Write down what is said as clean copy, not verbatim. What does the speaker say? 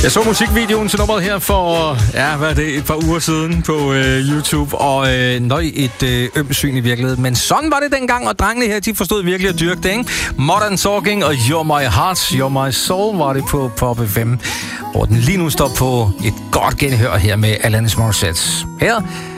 Jeg så musikvideoen til nummeret her for, et par uger siden på YouTube, og et ømsyn i virkeligheden. Men sådan var det dengang, og drengene her, de forstod virkelig at dyrke det, ikke? Modern Talking og You're My Heart, You're My Soul var det på Pop FM, hvor den lige nu står på et godt genhør her med Alanis Morissette. Her